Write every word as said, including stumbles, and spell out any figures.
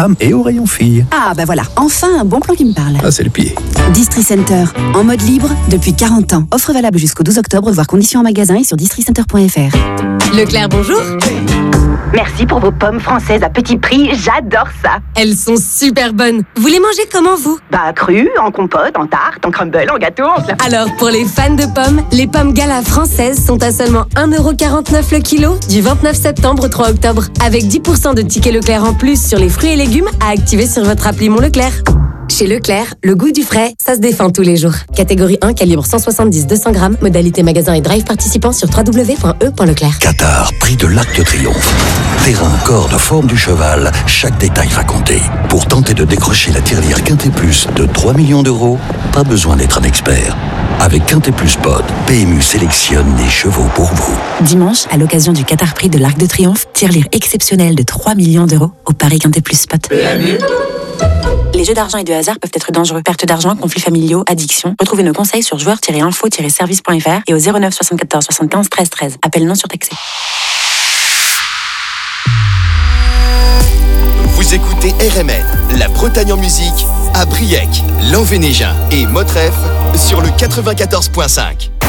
femmes et au rayon filles. Ah bah voilà, enfin un bon plan qui me parle. Ah, c'est le pied. Distri Center, en mode libre depuis quarante ans. Offre valable jusqu'au douze octobre, voire conditions en magasin et sur districenter point f r. Leclerc, bonjour. Merci pour vos pommes françaises à petit prix, j'adore ça. Elles sont super bonnes. Vous les mangez comment, vous? Bah crues, en compote, en tarte, en crumble, en gâteau, en slap. Alors, pour les fans de pommes, les pommes Gala françaises sont à seulement un euro quarante-neuf le kilo du vingt-neuf septembre au trois octobre. Avec dix pour cent de tickets Leclerc en plus sur les fruits et légumes à activer sur votre appli Mon Leclerc. Chez Leclerc, le goût du frais, ça se défend tous les jours. Catégorie un, calibre cent soixante-dix à deux cents grammes. Modalité magasin et drive participant sur w w w point e point leclerc. Qatar, prix de l'Arc de Triomphe. Terrain, corde, forme du cheval, chaque détail va compter. Pour tenter de décrocher la tirelire Quintet Plus de trois millions d'euros, pas besoin d'être un expert. Avec Quintet Plus Pod, P M U sélectionne les chevaux pour vous. Dimanche, à l'occasion du Qatar Prix de l'Arc de Triomphe, tirelire exceptionnelle de trois millions d'euros au Paris Quintet Plus Spot. P M U. Les jeux d'argent et de hasard peuvent être dangereux. Perte d'argent, conflits familiaux, addiction. Retrouvez nos conseils sur joueurs tiret info tiret service point f r et au zéro neuf soixante-quatorze soixante-quinze treize treize. Appel non surtaxé. Vous écoutez R M N, la Bretagne en musique, à Briec, Lanvénégin et Motref sur le quatre-vingt-quatorze point cinq.